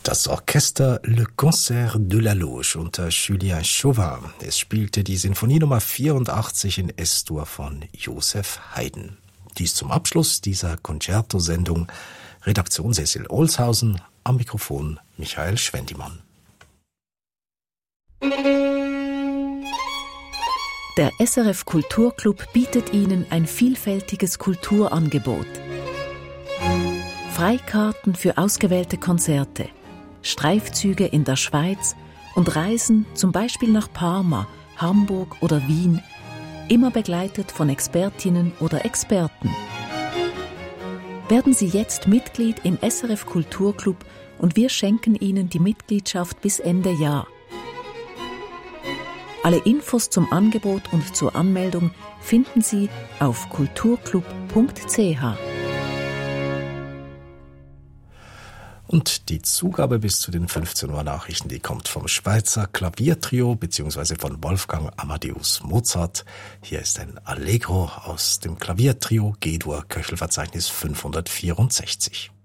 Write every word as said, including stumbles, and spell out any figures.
Das Orchester Le Concert de la Loge unter Julien Chauvin. Es spielte die Sinfonie Nummer vierundachtzig in S-Dur von Joseph Haydn. Dies zum Abschluss dieser Concerto-Sendung. Redaktion Cecil Olshausen, am Mikrofon Michael Schwendimann. Der S R F Kulturclub bietet Ihnen ein vielfältiges Kulturangebot. Freikarten für ausgewählte Konzerte, Streifzüge in der Schweiz und Reisen zum Beispiel nach Parma, Hamburg oder Wien, immer begleitet von Expertinnen oder Experten. Werden Sie jetzt Mitglied im S R F Kulturclub und wir schenken Ihnen die Mitgliedschaft bis Ende Jahr. Alle Infos zum Angebot und zur Anmeldung finden Sie auf kulturclub punkt c h. Und die Zugabe bis zu den fünfzehn Uhr Nachrichten, die kommt vom Schweizer Klaviertrio bzw. von Wolfgang Amadeus Mozart. Hier ist ein Allegro aus dem Klaviertrio G-Dur Köchelverzeichnis fünfhundertvierundsechzig.